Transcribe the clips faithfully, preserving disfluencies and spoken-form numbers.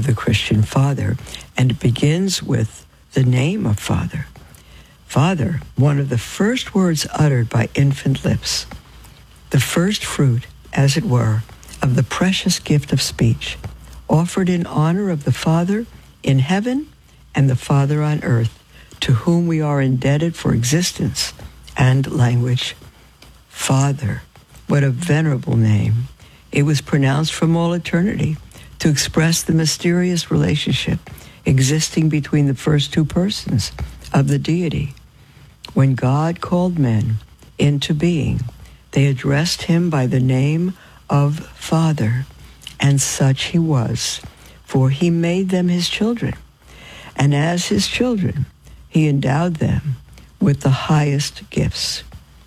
of the Christian father, and it begins with the name of Father. Father, one of the first words uttered by infant lips, the first fruit, as it were, of the precious gift of speech, offered in honor of the Father in heaven and the Father on earth, to whom we are indebted for existence and language. Father, what a venerable name. It was pronounced from all eternity to express the mysterious relationship existing between the first two persons of the deity. When God called men into being, they addressed him by the name of Father, and such he was, for he made them his children. And as his children, he endowed them with the highest gifts.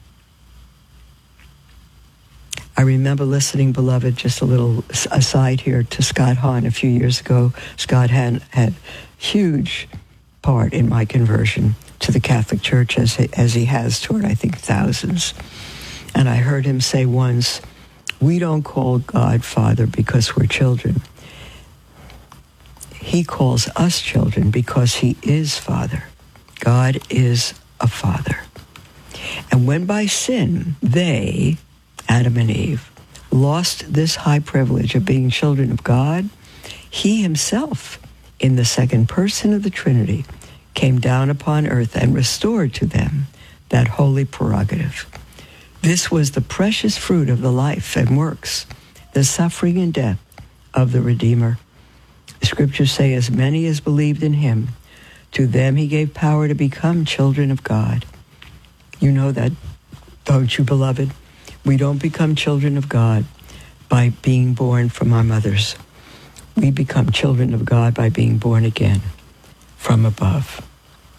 I remember listening, beloved, just a little aside here, to Scott Hahn a few years ago. Scott Hahn had huge part in my conversion to the Catholic Church, as he, as he has toward, I think, thousands. And I heard him say once, we don't call God Father because we're children. He calls us children because he is Father. God is a Father. And when by sin they, Adam and Eve, lost this high privilege of being children of God, he himself, in the second person of the Trinity, came down upon earth and restored to them that holy prerogative. This was the precious fruit of the life and works, the suffering and death of the Redeemer. The scriptures say, as many as believed in him, to them he gave power to become children of God. You know that, don't you, beloved? We don't become children of God by being born from our mothers. We become children of God by being born again from above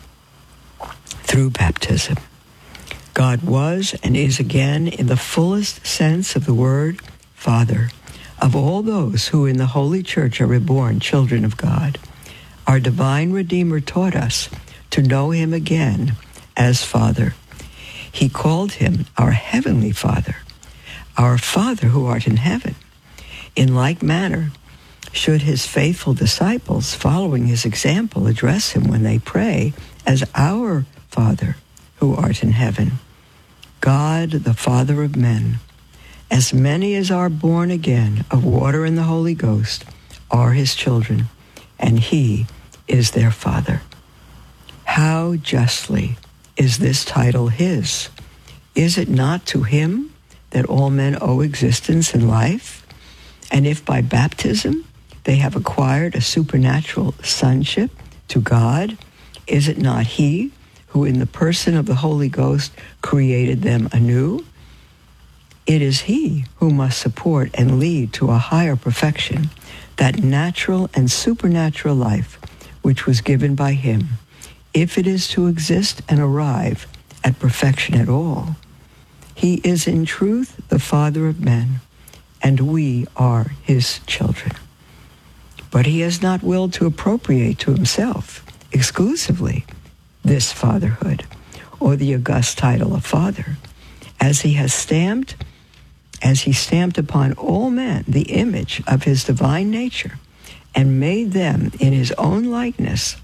through baptism. God was and is again, in the fullest sense of the word, Father of all those who in the Holy Church are reborn children of God. Our divine Redeemer taught us to know him again as Father. He called him our heavenly Father, our Father who art in heaven. In like manner, should his faithful disciples, following his example, address him when they pray as our Father who art in heaven, God, the Father of men. As many as are born again of water and the Holy Ghost are his children, and he is their Father. How justly is this title his? Is it not to him that all men owe existence and life? And if by baptism they have acquired a supernatural sonship to God, is it not he who in the person of the Holy Ghost created them anew? It is he who must support and lead to a higher perfection, that natural and supernatural life which was given by him, if it is to exist and arrive at perfection at all. He is in truth the Father of men, and we are his children. But he has not willed to appropriate to himself exclusively this fatherhood, or the august title of Father, as he has stamped, as he stamped upon all men the image of his divine nature, and made them in his own likeness.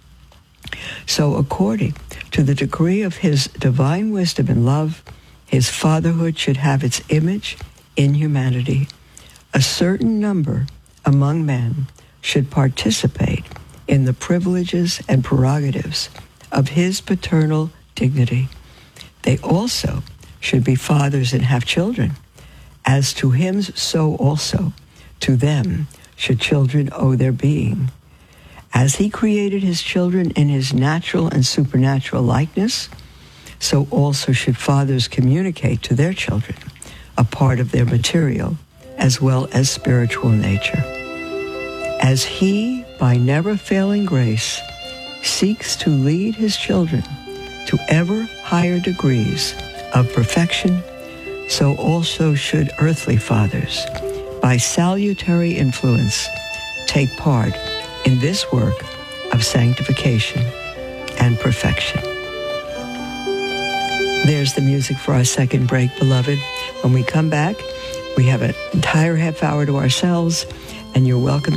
So according to the degree of his divine wisdom and love, his fatherhood should have its image in humanity. A certain number among men should participate in the privileges and prerogatives of his paternal dignity. They also should be fathers and have children. As to him, so also to them should children owe their being. As he created his children in his natural and supernatural likeness, so also should fathers communicate to their children a part of their material as well as spiritual nature. As he, by never-failing grace, seeks to lead his children to ever higher degrees of perfection, so also should earthly fathers, by salutary influence, take part in this work of sanctification and perfection. There's the music for our second break, beloved. When we come back, we have an entire half hour to ourselves, and you're welcome